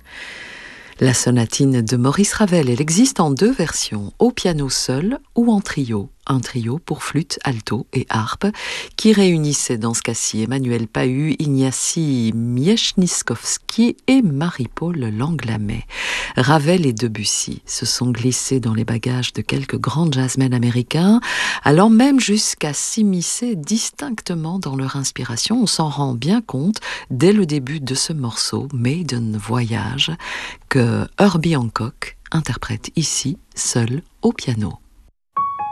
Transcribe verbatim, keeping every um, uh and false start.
La sonatine de Maurice Ravel, elle existe en deux versions, au piano seul ou en trio. Un trio pour flûte, alto et harpe, qui réunissait dans ce cas-ci Emmanuel Pahud, Ignacy Mieczniskowski et Marie-Paul Langlamet. Ravel et Debussy se sont glissés dans les bagages de quelques grands jazzmen américains, allant même jusqu'à s'immiscer distinctement dans leur inspiration. On s'en rend bien compte dès le début de ce morceau, Maiden Voyage, que Herbie Hancock interprète ici, seul au piano.